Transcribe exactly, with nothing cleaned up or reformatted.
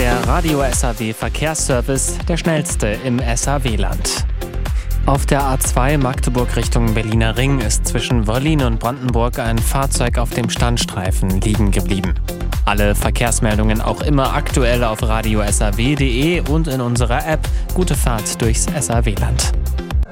Der Radio S A W Verkehrsservice, der schnellste im S A W-Land. Auf der A zwei Magdeburg Richtung Berliner Ring ist zwischen Wollin und Brandenburg ein Fahrzeug auf dem Standstreifen liegen geblieben. Alle Verkehrsmeldungen auch immer aktuell auf radio s a w punkt d e und in unserer App. Gute Fahrt durchs S A W-Land.